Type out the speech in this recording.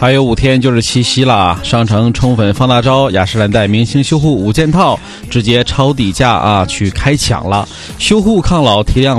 还有5天就是七夕了，商城充分放大招，雅诗兰黛明星修护5件套直接超底价啊去开抢了，修护抗老提亮